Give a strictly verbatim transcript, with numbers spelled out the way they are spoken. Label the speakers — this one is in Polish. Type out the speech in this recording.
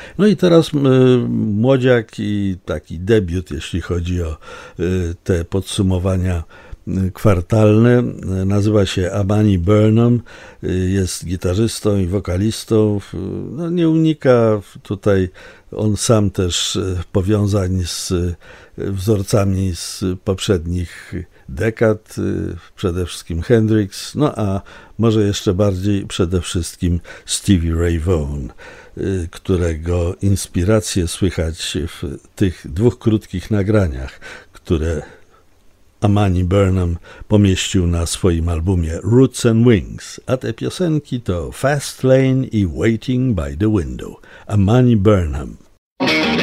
Speaker 1: No i teraz y, młodziak i taki debiut, jeśli chodzi o y, te podsumowania kwartalne. Nazywa się Amani Burnham, jest gitarzystą i wokalistą. No, nie unika tutaj on sam też powiązań z wzorcami z poprzednich dekad, przede wszystkim Hendrix, no a może jeszcze bardziej przede wszystkim Stevie Ray Vaughan, którego inspiracje słychać w tych dwóch krótkich nagraniach, które Amani Burnham pomieścił na swoim albumie Roots and Wings, a te piosenki to Fast Lane i Waiting by the Window. Amani Burnham.